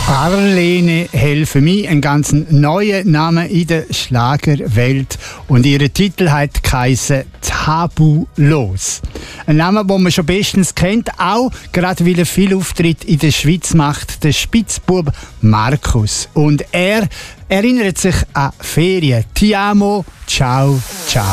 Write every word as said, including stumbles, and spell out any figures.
Arlene Helfe mir, ein ganz neuer Name in der Schlagerwelt. Und ihre Titel hat geheissen Tabulos. Ein Name, den man schon bestens kennt, auch gerade weil er viel Auftritt in der Schweiz macht, der Spitzbub Markus. Und er erinnert sich an Ferien. Ti amo, ciao, ciao.